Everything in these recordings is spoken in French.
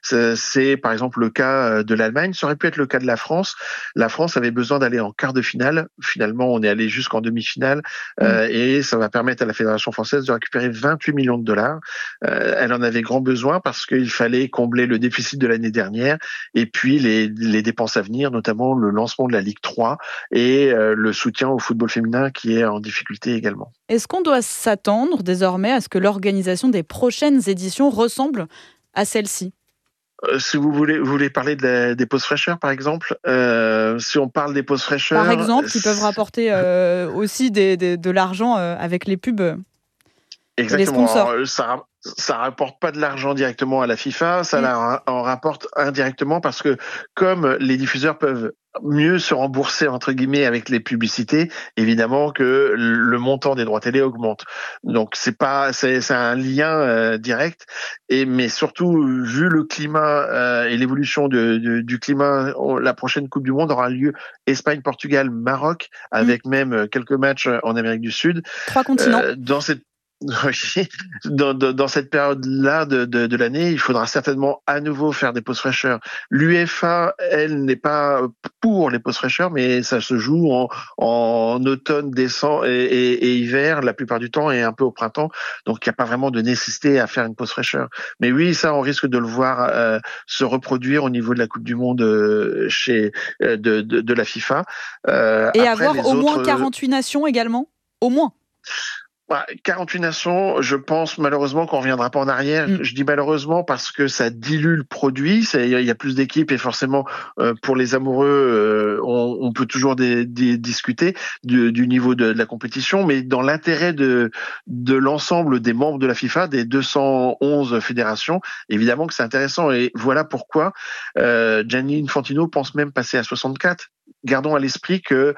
C'est par exemple le cas de l'Allemagne, ça aurait pu être le cas de la France. La France avait besoin d'aller en quart de finale. Finalement, on est allé jusqu'en demi-finale et ça va permettre à la Fédération française de récupérer 28 millions de dollars. Elle en avait grand besoin parce qu'il fallait combler le déficit de l'année dernière et puis les dépenses à venir, notamment le lancement de la Ligue 3 et le soutien au football féminin qui est en difficulté également. Est-ce qu'on doit s'attendre désormais à ce que l'organisation des prochaines éditions ressemble à celle-ci ? Si vous voulez parler des pauses fraîcheurs, par exemple, si on parle des pauses fraîcheurs... Par exemple, qui peuvent rapporter aussi de l'argent avec les pubs et les sponsors. Alors, ça rapporte pas de l'argent directement à la FIFA, ça en rapporte indirectement parce que comme les diffuseurs peuvent mieux se rembourser entre guillemets avec les publicités, évidemment que le montant des droits télé augmente. Donc c'est un lien direct mais surtout vu le climat et l'évolution du climat, la prochaine Coupe du Monde aura lieu Espagne, Portugal, Maroc avec même quelques matchs en Amérique du Sud. 3 continents. Dans cette période-là de l'année, il faudra certainement à nouveau faire des pauses fraîcheurs. L'UEFA, elle, n'est pas pour les pauses fraîcheurs, mais ça se joue en automne, décembre et hiver la plupart du temps et un peu au printemps. Donc, il n'y a pas vraiment de nécessité à faire une pause fraîcheur. Mais oui, ça, on risque de le voir se reproduire au niveau de la Coupe du Monde de la FIFA. Et avoir au moins 48 nations également ? Au moins. 48 nations, je pense malheureusement qu'on ne reviendra pas en arrière. Je dis malheureusement parce que ça dilue le produit. Il y a plus d'équipes et forcément pour les amoureux, on peut toujours discuter du niveau de la compétition. Mais dans l'intérêt de l'ensemble des membres de la FIFA, des 211 fédérations, évidemment que c'est intéressant. Et voilà pourquoi Gianni Infantino pense même passer à 64. Gardons à l'esprit que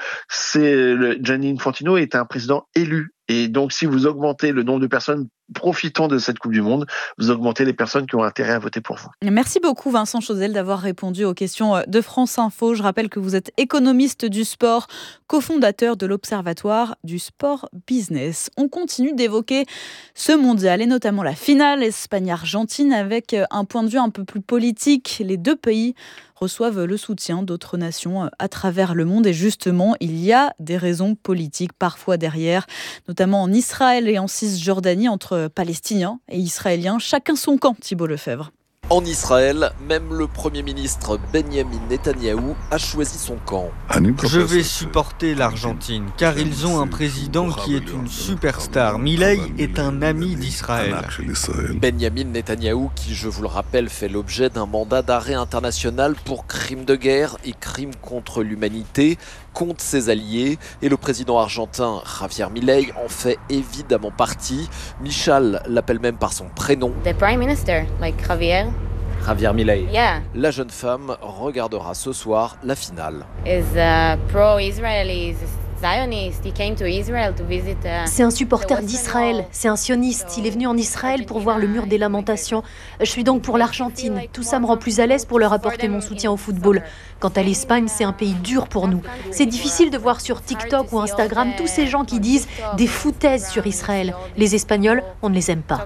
Gianni Infantino est un président élu. Et donc, si vous augmentez le nombre de personnes profitant de cette Coupe du Monde, vous augmentez les personnes qui ont intérêt à voter pour vous. Merci beaucoup Vincent Chauzel d'avoir répondu aux questions de France Info. Je rappelle que vous êtes économiste du sport, cofondateur de l'Observatoire du sport business. On continue d'évoquer ce mondial et notamment la finale Espagne-Argentine avec un point de vue un peu plus politique. Les deux pays reçoivent le soutien d'autres nations à travers le monde et justement, il y a des raisons politiques parfois derrière, notamment en Israël et en Cisjordanie entre Palestiniens et Israéliens. Chacun son camp, Thibault Lefebvre. En Israël, même le Premier ministre Benjamin Netanyahou a choisi son camp. Je vais supporter l'Argentine, car ils ont un président qui est une superstar. Milei est un ami d'Israël. Benjamin Netanyahou, qui, je vous le rappelle, fait l'objet d'un mandat d'arrêt international pour crimes de guerre et crimes contre l'humanité, contre ses alliés. Et le président argentin Javier Milei en fait évidemment partie. Michal l'appelle même par son prénom. The Prime Minister, like Javier. Javier Milei. Yeah. La jeune femme regardera ce soir la finale. Is pro-Israeli, Zionist. He came to Israel to visit. C'est un supporter d'Israël, c'est un sioniste. Il est venu en Israël pour voir le mur des lamentations. Je suis donc pour l'Argentine. Tout ça me rend plus à l'aise pour leur apporter mon soutien au football. Quant à l'Espagne, c'est un pays dur pour nous. C'est difficile de voir sur TikTok ou Instagram tous ces gens qui disent des foutaises sur Israël. Les Espagnols, on ne les aime pas.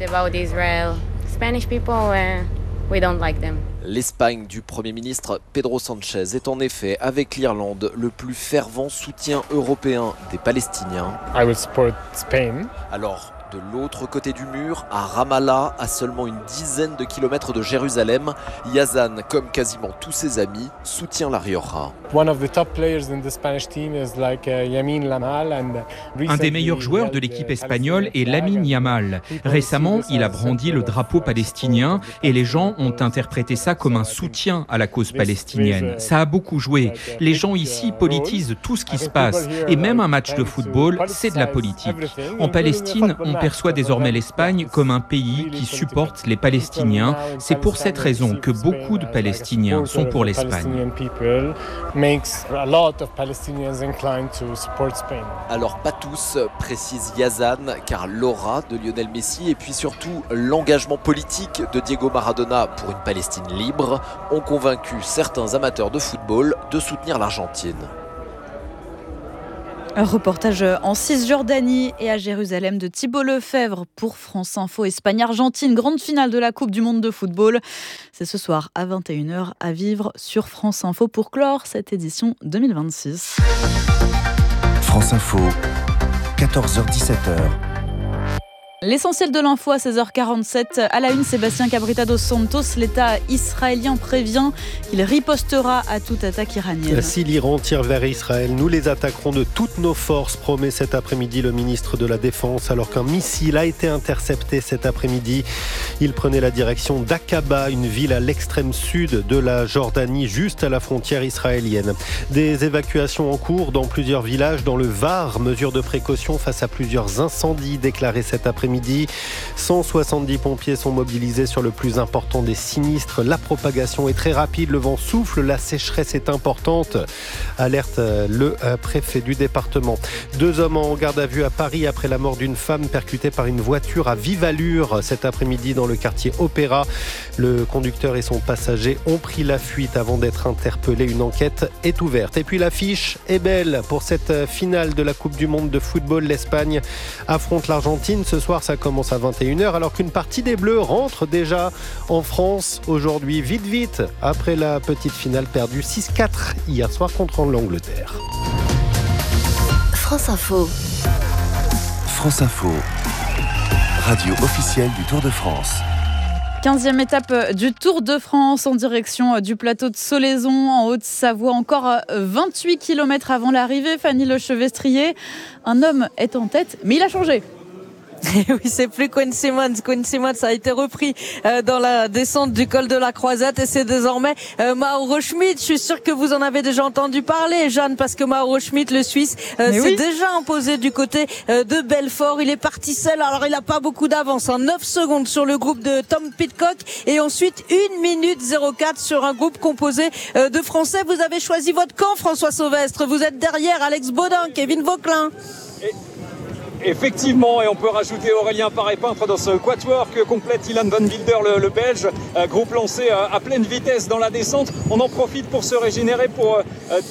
We don't like them. L'Espagne du Premier ministre Pedro Sánchez est en effet, avec l'Irlande, le plus fervent soutien européen des Palestiniens. I will support Spain. Alors, de l'autre côté du mur, à Ramallah, à seulement une dizaine de kilomètres de Jérusalem, Yazan, comme quasiment tous ses amis, soutient la Rioja. Un des meilleurs joueurs de l'équipe espagnole est Lamine Yamal. Récemment, il a brandi le drapeau palestinien et les gens ont interprété ça comme un soutien à la cause palestinienne. Ça a beaucoup joué. Les gens ici politisent tout ce qui se passe. Et même un match de football, c'est de la politique. En Palestine, on perçoit désormais l'Espagne comme un pays qui supporte les Palestiniens. C'est pour cette raison que beaucoup de Palestiniens sont pour l'Espagne. Alors pas tous, précise Yazan, car l'aura de Lionel Messi et puis surtout l'engagement politique de Diego Maradona pour une Palestine libre ont convaincu certains amateurs de football de soutenir l'Argentine. Un reportage en Cisjordanie et à Jérusalem de Thibault Lefebvre pour France Info. Espagne-Argentine, grande finale de la Coupe du Monde de football. C'est ce soir à 21h à vivre sur France Info pour clore cette édition 2026. France Info, 14h-17h. L'essentiel de l'info à 16h47. À la une, Sébastien Cabrita dos Santos, l'État israélien prévient qu'il ripostera à toute attaque iranienne. Si l'Iran tire vers Israël, nous les attaquerons de toutes nos forces, promet cet après-midi le ministre de la Défense, alors qu'un missile a été intercepté cet après-midi. Il prenait la direction d'Aqaba, une ville à l'extrême sud de la Jordanie, juste à la frontière israélienne. Des évacuations en cours dans plusieurs villages dans le Var, mesure de précaution face à plusieurs incendies déclarés cet après-midi. 170 pompiers sont mobilisés sur le plus important des sinistres. La propagation est très rapide, le vent souffle, la sécheresse est importante. Alerte le préfet du département. 2 hommes en garde à vue à Paris après la mort d'une femme percutée par une voiture à vive allure cet après-midi dans le quartier Opéra. Le conducteur et son passager ont pris la fuite avant d'être interpellés. Une enquête est ouverte. Et puis l'affiche est belle pour cette finale de la Coupe du Monde de football. L'Espagne affronte l'Argentine ce soir. Ça commence à 21h alors qu'une partie des Bleus rentre déjà en France aujourd'hui. Vite, après la petite finale perdue 6-4 hier soir contre l'Angleterre. France Info. France Info. Radio officielle du Tour de France. 15e étape du Tour de France en direction du plateau de Solaison en Haute-Savoie. Encore 28 km avant l'arrivée. Fanny Lechevestrier, un homme est en tête, mais il a changé. Oui, c'est plus Quinn Simmons. Quinn Simmons a été repris dans la descente du col de la Croisette et c'est désormais Mauro Schmid. Je suis sûr que vous en avez déjà entendu parler, Jeanne, parce que Mauro Schmid, le Suisse, s'est déjà imposé du côté de Belfort. Il est parti seul, alors il n'a pas beaucoup d'avance, 9 secondes sur le groupe de Tom Pidcock et ensuite 1 minute 04 sur un groupe composé de Français. Vous avez choisi votre camp, François Sauvestre. Vous êtes derrière Alex Baudin, Kevin Vauquelin. Effectivement, et on peut rajouter Aurélien Paré-Peintre dans ce quatuor que complète Ilan Van Wilder, le Belge. Groupe lancé à pleine vitesse dans la descente. On en profite pour se régénérer, pour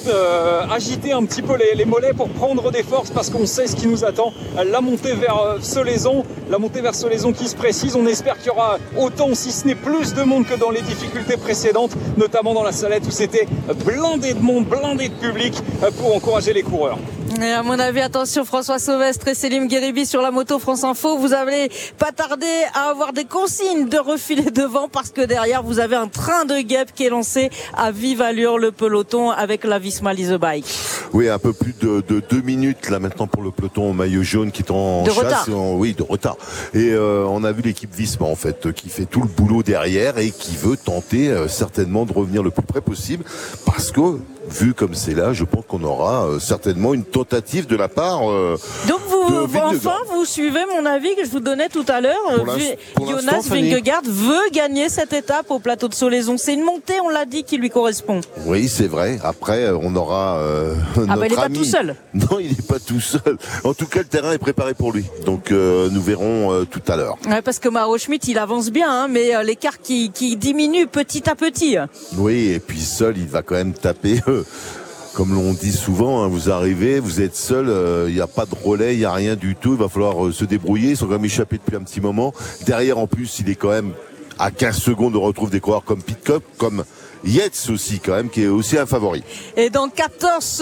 agiter un petit peu les mollets, pour prendre des forces, parce qu'on sait ce qui nous attend. La montée vers Solaison qui se précise. On espère qu'il y aura autant, si ce n'est plus de monde que dans les difficultés précédentes, notamment dans la Salette où c'était blindé de monde, blindé de public pour encourager les coureurs. Et à mon avis, attention, François Sauvestre et Selim Gueribi sur la moto France Info, vous allez pas tarder à avoir des consignes de refiler devant parce que derrière vous avez un train de guêpes qui est lancé à vive allure, le peloton avec la Visma Lease Bike. Oui, un peu plus de 2 minutes là maintenant pour le peloton au maillot jaune qui est en de chasse. Retard. De retard. Et on a vu l'équipe Visma en fait qui fait tout le boulot derrière et qui veut tenter certainement de revenir le plus près possible parce que vu comme c'est là, je pense qu'on aura certainement une tentative de la part donc vous suivez mon avis que je vous donnais tout à l'heure. Jonas Vingegaard veut gagner cette étape au plateau de Solaison. C'est une montée, on l'a dit, qui lui correspond. Oui, c'est vrai. Après, on aura notre il n'est pas ami. tout seul. Non, il n'est pas tout seul. En tout cas, le terrain est préparé pour lui. Donc, nous verrons tout à l'heure. Ouais, parce que Mauro Schmid, il avance bien, mais l'écart qui diminue petit à petit. Oui, et puis seul, il va quand même taper. Comme l'on dit souvent, vous arrivez, vous êtes seul, il n'y a pas de relais, il n'y a rien du tout, il va falloir se débrouiller, ils sont quand même échappés depuis un petit moment. Derrière, en plus, il est quand même à 15 secondes, on retrouve des coureurs comme Pidcock, comme Yates aussi quand même, qui est aussi un favori. Et dans 14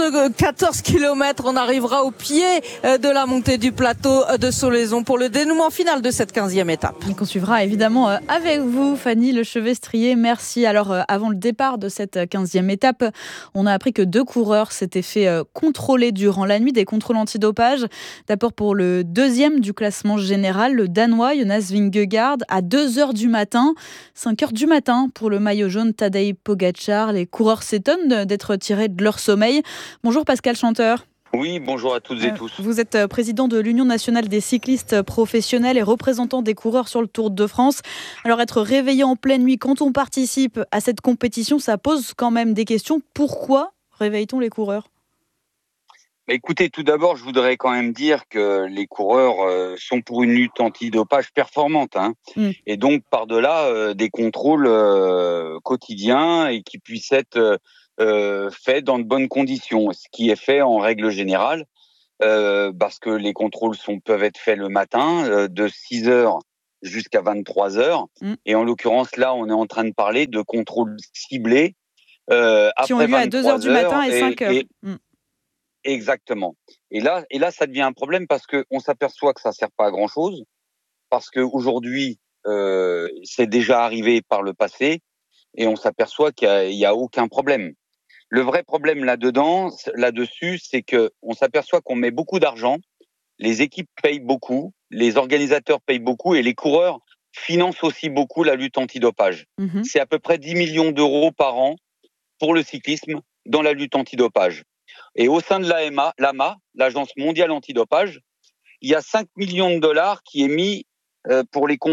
km, on arrivera au pied de la montée du plateau de Solaison pour le dénouement final de cette 15e étape. Et qu'on suivra évidemment avec vous, Fanny Lechevestrier. Merci. Alors, avant le départ de cette 15e étape, on a appris que 2 coureurs s'étaient fait contrôler durant la nuit, des contrôles antidopage. D'abord pour le 2e du classement général, le Danois Jonas Vingegaard, à 2h du matin, 5h du matin pour le maillot jaune Tadej Pogacar. Les coureurs s'étonnent d'être tirés de leur sommeil. Bonjour Pascal Chanteur. Oui, bonjour à toutes et tous. Vous êtes président de l'Union nationale des cyclistes professionnels et représentant des coureurs sur le Tour de France. Alors être réveillé en pleine nuit quand on participe à cette compétition, ça pose quand même des questions. Pourquoi réveille-t-on les coureurs ? Écoutez, tout d'abord, je voudrais quand même dire que les coureurs sont pour une lutte antidopage performante. Et donc, par-delà, des contrôles quotidiens et qui puissent être faits dans de bonnes conditions. Ce qui est fait en règle générale. parce que les contrôles peuvent être faits le matin, de 6h jusqu'à 23h. Et en l'occurrence, là, on est en train de parler de contrôles ciblés qui ont lieu à 2h du matin et 5h. Exactement. Et là, ça devient un problème parce qu'on s'aperçoit que ça ne sert pas à grand-chose, parce qu'aujourd'hui, c'est déjà arrivé par le passé, et on s'aperçoit qu'il n'y a aucun problème. Le vrai problème là-dessus, c'est qu'on s'aperçoit qu'on met beaucoup d'argent, les équipes payent beaucoup, les organisateurs payent beaucoup, et les coureurs financent aussi beaucoup la lutte antidopage. C'est à peu près 10 millions d'euros par an pour le cyclisme dans la lutte antidopage. Et au sein de l'AMA, l'Agence mondiale antidopage, il y a 5 millions de dollars qui est mis pour les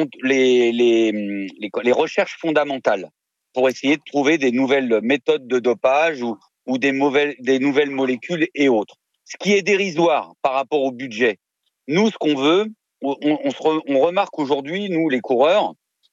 recherches fondamentales, pour essayer de trouver des nouvelles méthodes de dopage ou des nouvelles molécules et autres. Ce qui est dérisoire par rapport au budget. Nous, ce qu'on veut, on remarque aujourd'hui, nous les coureurs,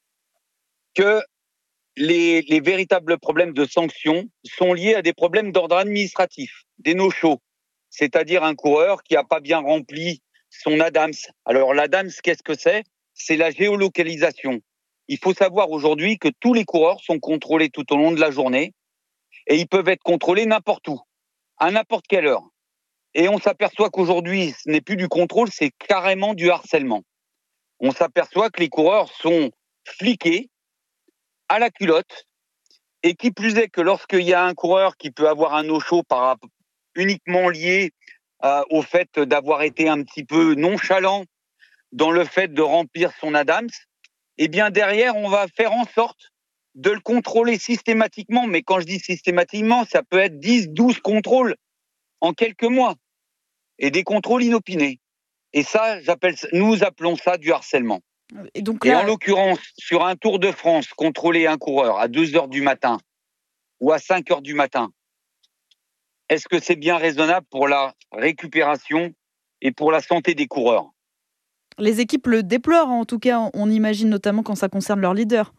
que les véritables problèmes de sanctions sont liés à des problèmes d'ordre administratif, des no-shows. C'est-à-dire un coureur qui n'a pas bien rempli son ADAMS. Alors l'ADAMS, qu'est-ce que c'est ? C'est la géolocalisation. Il faut savoir aujourd'hui que tous les coureurs sont contrôlés tout au long de la journée et ils peuvent être contrôlés n'importe où, à n'importe quelle heure. Et on s'aperçoit qu'aujourd'hui, ce n'est plus du contrôle, c'est carrément du harcèlement. On s'aperçoit que les coureurs sont fliqués à la culotte, et qui plus est que lorsqu'il y a un coureur qui peut avoir un no-show uniquement lié au fait d'avoir été un petit peu nonchalant dans le fait de remplir son ADAMS, eh bien derrière, on va faire en sorte de le contrôler systématiquement. Mais quand je dis systématiquement, ça peut être 10, 12 contrôles en quelques mois, et des contrôles inopinés. Et ça, nous appelons ça du harcèlement. Et en l'occurrence, sur un Tour de France, contrôler un coureur à 2h du matin ou à 5h du matin, est-ce que c'est bien raisonnable pour la récupération et pour la santé des coureurs ? Les équipes le déplorent, en tout cas, on imagine, notamment quand ça concerne leur leader.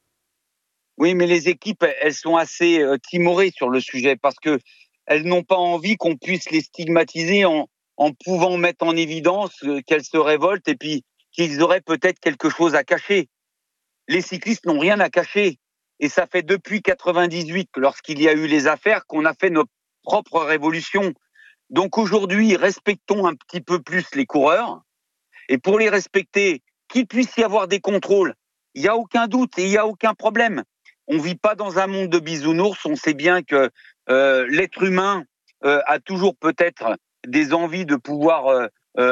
Oui, mais les équipes, elles sont assez timorées sur le sujet parce qu'elles n'ont pas envie qu'on puisse les stigmatiser en pouvant mettre en évidence qu'elles se révoltent et puis qu'ils auraient peut-être quelque chose à cacher. Les cyclistes n'ont rien à cacher. Et ça fait depuis 98, lorsqu'il y a eu les affaires, qu'on a fait notre propre révolution. Donc aujourd'hui, respectons un petit peu plus les coureurs. Et pour les respecter, qu'il puisse y avoir des contrôles, il n'y a aucun doute et il n'y a aucun problème. On ne vit pas dans un monde de bisounours. On sait bien que l'être humain a toujours peut-être des envies de pouvoir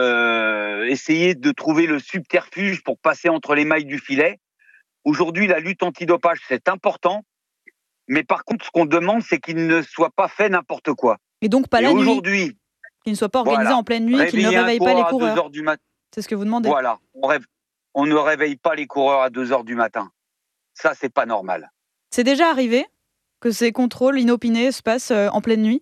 essayer de trouver le subterfuge pour passer entre les mailles du filet. Aujourd'hui, la lutte antidopage, c'est important. Mais par contre, ce qu'on demande, c'est qu'il ne soit pas fait n'importe quoi. Et donc pas la nuit. Aujourd'hui, qu'il ne soit pas organisé en pleine nuit, qu'il ne réveille pas les coureurs. À 2h du matin. C'est ce que vous demandez. Voilà, on ne réveille pas les coureurs à 2h du matin. Ça, c'est pas normal. C'est déjà arrivé que ces contrôles inopinés se passent en pleine nuit ?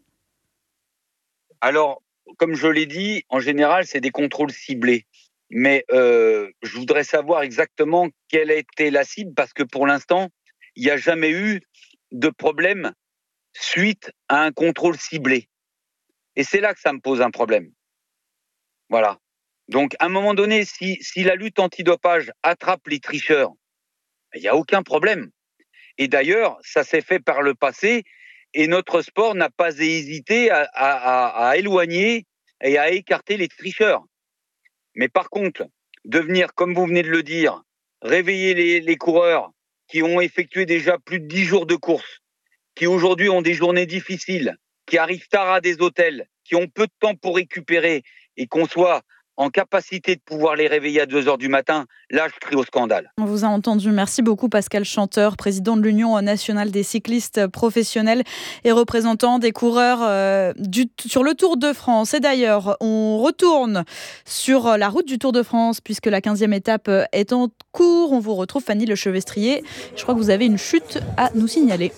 Alors, comme je l'ai dit, en général, c'est des contrôles ciblés. Mais je voudrais savoir exactement quelle a été la cible, parce que pour l'instant, il n'y a jamais eu de problème suite à un contrôle ciblé. Et c'est là que ça me pose un problème. Voilà. Donc, à un moment donné, si la lutte antidopage attrape les tricheurs, il n'y a aucun problème. Et d'ailleurs, ça s'est fait par le passé, et notre sport n'a pas hésité à éloigner et à écarter les tricheurs. Mais par contre, de venir, comme vous venez de le dire, réveiller les coureurs qui ont effectué déjà plus de 10 jours de course, qui aujourd'hui ont des journées difficiles, qui arrivent tard à des hôtels, qui ont peu de temps pour récupérer, et qu'on soit en capacité de pouvoir les réveiller à 2h du matin, là, je crie au scandale. On vous a entendu. Merci beaucoup, Pascal Chanteur, président de l'Union nationale des cyclistes professionnels et représentant des coureurs sur le Tour de France. Et d'ailleurs, on retourne sur la route du Tour de France, puisque la 15e étape est en cours. On vous retrouve, Fanny Lechevestrier. Je crois que vous avez une chute à nous signaler.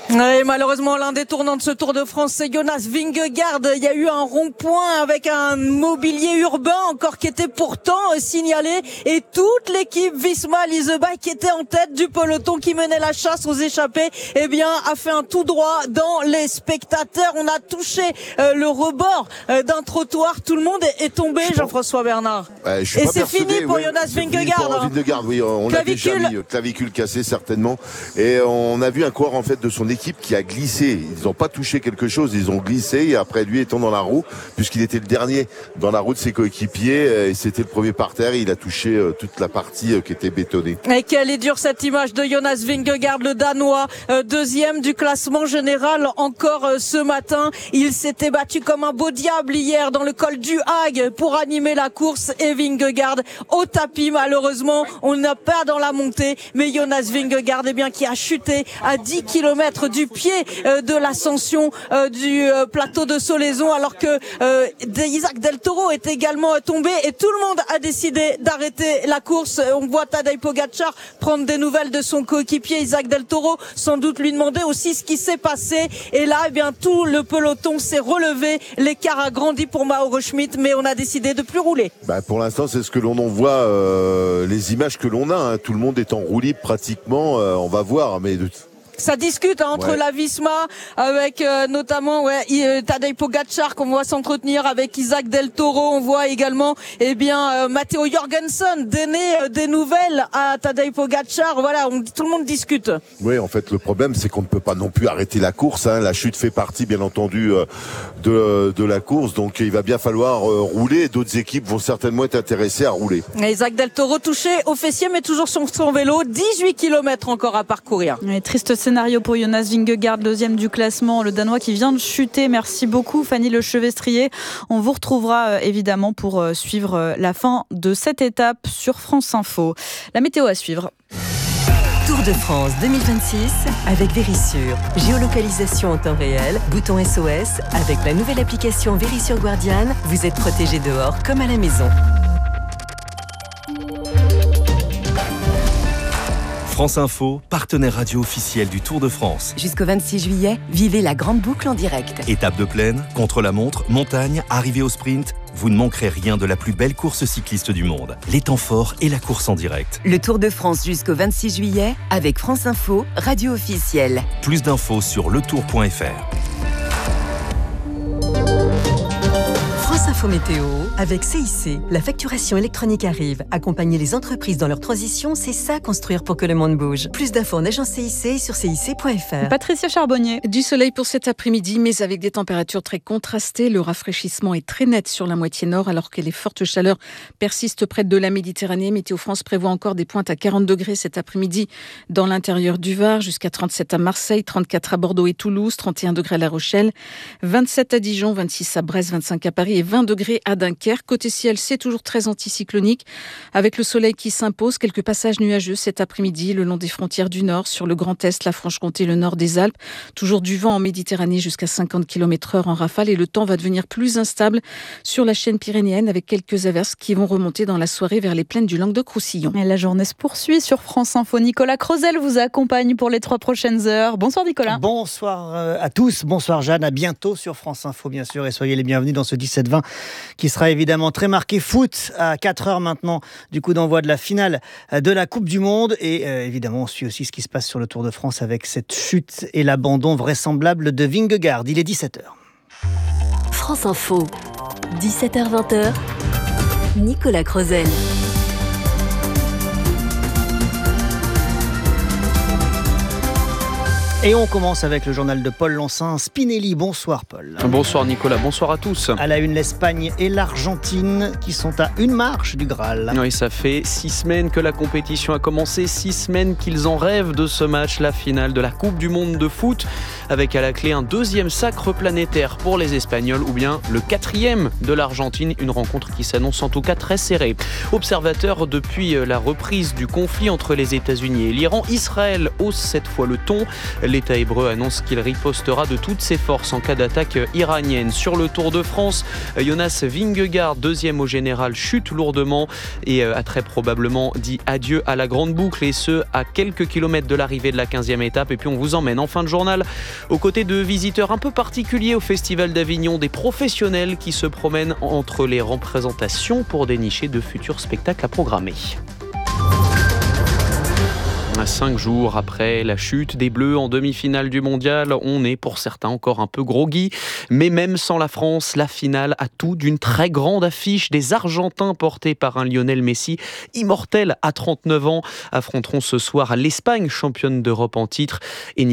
Ouais, malheureusement, l'un des tournants de ce Tour de France, c'est Jonas Vingegaard. Il y a eu un rond-point avec un mobilier urbain encore qui était pourtant signalé, et toute l'équipe Visma Leasebike qui était en tête du peloton qui menait la chasse aux échappés, a fait un tout droit dans les spectateurs. On a touché le rebord d'un trottoir. Tout le monde est tombé, Jean-François Bernard. Et c'est fini pour Jonas Vingegaard. Oui, on l'a déjà mis, clavicule cassé certainement. Et on a vu un coureur en fait de son équipe qui a glissé. Ils n'ont pas touché quelque chose, ils ont glissé, et après lui étant dans la roue, puisqu'il était le dernier dans la roue de ses coéquipiers, et c'était le premier par terre, il a touché toute la partie qui était bétonnée. Et quelle est dure cette image de Jonas Vingegaard, le Danois, deuxième du classement général encore ce matin. Il s'était battu comme un beau diable hier dans le col du Hague pour animer la course, et Vingegaard au tapis malheureusement. On n'a pas dans la montée, mais Jonas Vingegaard qui a chuté à 10 km du pied de l'ascension du plateau de Solaison, alors que Isaac Del Toro est également tombé, et tout le monde a décidé d'arrêter la course. On voit Tadej Pogačar prendre des nouvelles de son coéquipier Isaac Del Toro, sans doute lui demander aussi ce qui s'est passé, et là tout le peloton s'est relevé, l'écart a grandi pour Mauro Schmid, mais on a décidé de plus rouler. Pour l'instant c'est ce que l'on en voit, les images que l'on a, tout le monde est en roue libre pratiquement, on va voir, mais ça discute entre la Visma avec notamment Tadej Pogačar qu'on voit s'entretenir avec Isaac Del Toro. On voit également Matteo Jorgensen donner des nouvelles à Tadej Pogačar. Voilà, tout le monde discute. Oui, en fait le problème c'est qu'on ne peut pas non plus arrêter la course. La chute fait partie bien entendu de la course, donc il va bien falloir rouler. D'autres équipes vont certainement être intéressées à rouler. Et Isaac Del Toro touché au fessier, mais toujours sur son vélo. 18 km encore à parcourir. Triste scénario pour Jonas Vingegaard, deuxième du classement, le Danois qui vient de chuter. Merci beaucoup Fanny Lechevestrier. On vous retrouvera évidemment pour suivre la fin de cette étape sur France Info. La météo à suivre. Tour de France 2026 avec Verisure. Géolocalisation en temps réel, bouton SOS. Avec la nouvelle application Verisure Guardian, vous êtes protégé dehors comme à la maison. France Info, partenaire radio officiel du Tour de France. Jusqu'au 26 juillet, vivez la grande boucle en direct. Étape de plaine, contre-la-montre, montagne, arrivée au sprint, vous ne manquerez rien de la plus belle course cycliste du monde. Les temps forts et la course en direct. Le Tour de France jusqu'au 26 juillet avec France Info, radio officielle. Plus d'infos sur letour.fr. France Info Météo avec CIC. La facturation électronique arrive. Accompagner les entreprises dans leur transition, c'est ça construire pour que le monde bouge. Plus d'infos en agence CIC et sur cic.fr. Patricia Charbonnier. Du soleil pour cet après-midi, mais avec des températures très contrastées. Le rafraîchissement est très net sur la moitié nord, alors que les fortes chaleurs persistent près de la Méditerranée. Météo France prévoit encore des pointes à 40 degrés cet après-midi dans l'intérieur du Var, jusqu'à 37 à Marseille, 34 à Bordeaux et Toulouse, 31 degrés à La Rochelle, 27 à Dijon, 26 à Brest, 25 à Paris et 20 degrés à Dunkerque. Côté ciel, c'est toujours très anticyclonique, avec le soleil qui s'impose. Quelques passages nuageux cet après-midi le long des frontières du Nord, sur le Grand Est, la Franche-Comté, le Nord des Alpes. Toujours du vent en Méditerranée jusqu'à 50 km/h en rafale, et le temps va devenir plus instable sur la chaîne pyrénéenne, avec quelques averses qui vont remonter dans la soirée vers les plaines du Languedoc-Roussillon. Et la journée se poursuit sur France Info. Nicolas Crozel vous accompagne pour les 3 prochaines heures. Bonsoir Nicolas. Bonsoir à tous, bonsoir Jeanne, à bientôt sur France Info bien sûr, et soyez les bienvenus dans ce 17-20 qui sera évidemment très marqué foot à 4h maintenant du coup d'envoi de la finale de la Coupe du Monde, et évidemment on suit aussi ce qui se passe sur le Tour de France avec cette chute et l'abandon vraisemblable de Vingegaard. Il est 17h. France Info, 17h-20h, Nicolas Crozel. Et on commence avec le journal de Paul Lancin. Spinelli, bonsoir Paul. Bonsoir Nicolas, bonsoir à tous. À la une, l'Espagne et l'Argentine qui sont à une marche du Graal. Oui, ça fait 6 semaines que la compétition a commencé, 6 semaines qu'ils en rêvent de ce match, la finale de la Coupe du Monde de foot. avec à la clé un deuxième sacre planétaire pour les Espagnols ou bien le 4e de l'Argentine, une rencontre qui s'annonce en tout cas très serrée. Observateur depuis la reprise du conflit entre les États-Unis et l'Iran, Israël hausse cette fois le ton. L'État hébreu annonce qu'il ripostera de toutes ses forces en cas d'attaque iranienne. Sur le Tour de France, Jonas Vingegaard, deuxième au général, chute lourdement et a très probablement dit adieu à la grande boucle, et ce à quelques kilomètres de l'arrivée de la 15e étape. Et puis on vous emmène en fin de journal aux côtés de visiteurs un peu particuliers au Festival d'Avignon, des professionnels qui se promènent entre les représentations pour dénicher de futurs spectacles à programmer. 5 jours après la chute des Bleus en demi-finale du Mondial, on est pour certains encore un peu groggy. Mais même sans la France, la finale a tout d'une très grande affiche. Des Argentins portés par un Lionel Messi immortel à 39 ans affronteront ce soir l'Espagne, championne d'Europe en titre. Et